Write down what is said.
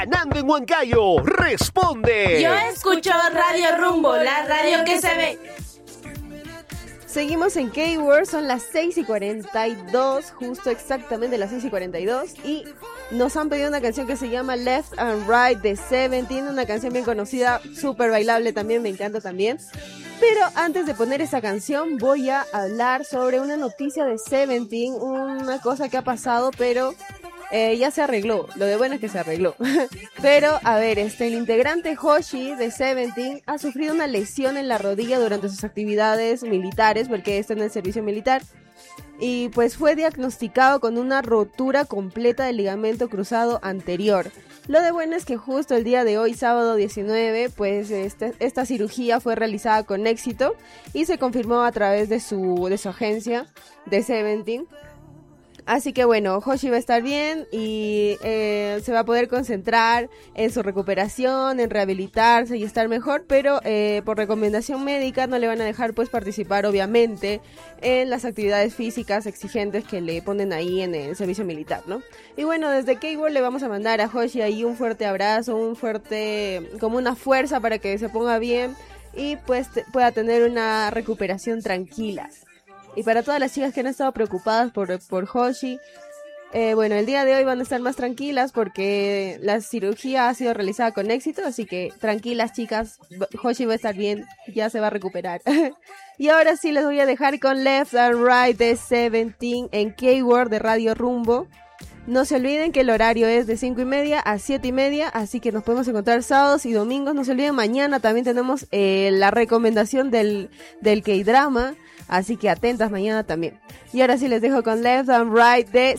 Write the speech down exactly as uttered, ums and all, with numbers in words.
Ganando en Huancayo, responde. Yo escucho Radio Rumbo, la radio que se ve. Seguimos en K-Word, son las seis y cuarenta y dos, justo exactamente las seis y cuarenta y dos, y nos han pedido una canción que se llama Left and Right de Seventeen, una canción bien conocida, súper bailable también, me encanta también. Pero antes de poner esa canción voy a hablar sobre una noticia de Seventeen, una cosa que ha pasado, pero eh, ya se arregló. Lo de bueno es que se arregló. Pero, a ver, este, el integrante Hoshi de Seventeen ha sufrido una lesión en la rodilla durante sus actividades militares, porque está en el servicio militar. Y pues fue diagnosticado con una rotura completa del ligamento cruzado anterior. Lo de bueno es que justo el día de hoy, sábado diecinueve, pues este, esta cirugía fue realizada con éxito y se confirmó a través de su, de su agencia de Seventeen. Así que bueno, Hoshi va a estar bien y eh, se va a poder concentrar en su recuperación, en rehabilitarse y estar mejor, pero eh, por recomendación médica no le van a dejar pues participar obviamente en las actividades físicas exigentes que le ponen ahí en el servicio militar, ¿no? Y bueno, desde K-World le vamos a mandar a Hoshi ahí un fuerte abrazo, un fuerte, como una fuerza para que se ponga bien y pues te, pueda tener una recuperación tranquila. Y para todas las chicas que han estado preocupadas por, por Hoshi, eh, bueno, el día de hoy van a estar más tranquilas porque la cirugía ha sido realizada con éxito, así que tranquilas chicas, Hoshi va a estar bien, ya se va a recuperar. Y ahora sí les voy a dejar con Left and Right de Seventeen en K-Word de Radio Rumbo. No se olviden que el horario es de cinco y media a siete y media, así que nos podemos encontrar sábados y domingos. No se olviden, mañana también tenemos eh, la recomendación del, del K-Drama, así que atentas mañana también. Y ahora sí les dejo con Left and Right de